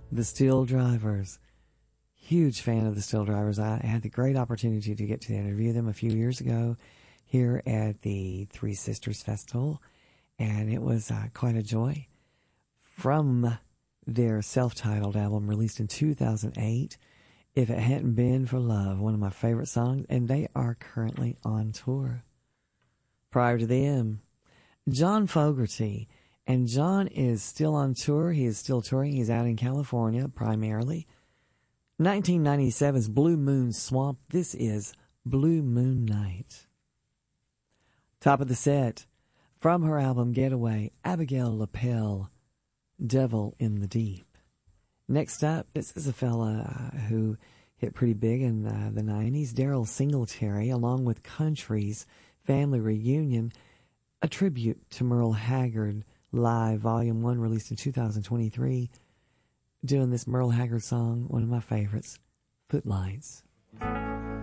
The Steel Drivers. Huge fan of the Steel Drivers. I had the great opportunity to get to interview them a few years ago here at the Three Sisters Festival, and it was quite a joy. From their self-titled album released in 2008, If It Hadn't Been for Love, one of my favorite songs, and they are currently on tour. Prior to them, John Fogerty, and John is still on tour. He is still touring. He's out in California primarily. 1997's Blue Moon Swamp. This is Blue Moon Night. Top of the set, from her album Getaway, Abigail LaPelle, Devil in the Deep. Next up, this is a fella who hit pretty big in the 90s, Daryl Singletary, along with Country's Family Reunion, a tribute to Merle Haggard Live, Volume 1, released in 2023. Doing this Merle Haggard song, one of my favorites, Footlights.